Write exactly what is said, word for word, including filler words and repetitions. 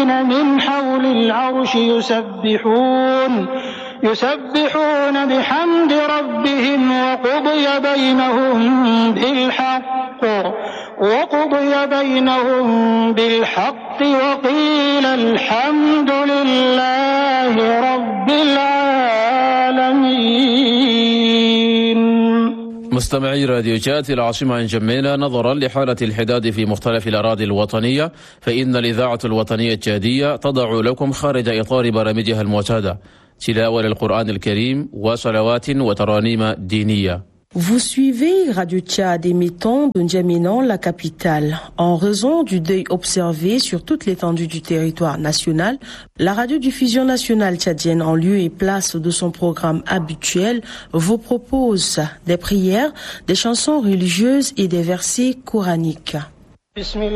الذين من حول العرش يسبحون يسبحون بحمد ربهم وقضي بينهم بالحق وقضي بينهم بالحق وقيل الحمد لله رب العالمين. مستمعي راديو جات العاصمة انجمينا، نظرا لحالة الحداد في مختلف الأراضي الوطنية، فإن الإذاعة الوطنية التشادية تضع لكم خارج إطار برامجها المعتادة تلاوة للقرآن الكريم وصلوات وترانيم دينية. Vous suivez Radio Tchad émettant de N'Djamena, la capitale. En raison du deuil observé sur toute l'étendue du territoire national, la radiodiffusion nationale tchadienne, en lieu et place de son programme habituel, vous propose des prières, des chansons religieuses et des versets coraniques.